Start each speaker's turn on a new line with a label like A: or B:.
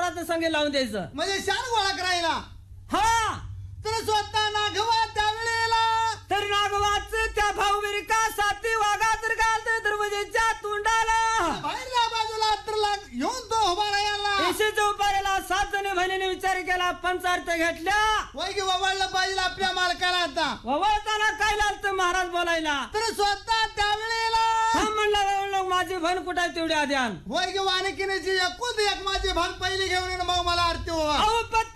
A: पोराचं संगे लावून द्यायचं
B: म्हणजे शान गोळा करायला.
A: हा.
B: तर स्वतः नागवा त्यावेळेला
A: तर नागवाच त्या भाऊबिरिका साथी वाघा तर घालते दरवाजेच्या तोंडाला
B: बाहेरल्या बाजूला तर येऊन तो उभा राहायला.
A: येशीच्या उपायाला 7 जण बहिणीने विचार केला, पंचार्थ घेतल्या.
B: वय की वळलं पाहिजे आपल्या मालकाला. आता
A: वळताना काय लागतं महाराज बोलायला.
B: तर स्वतः त्यावेळेला
A: म्हणलं माझी बहीण कुठे आहे तेवढी आधी आण.
B: वय की वानकिनीची एकूण एक माझी भान पहिली घेऊन मग मला आरती व्हा.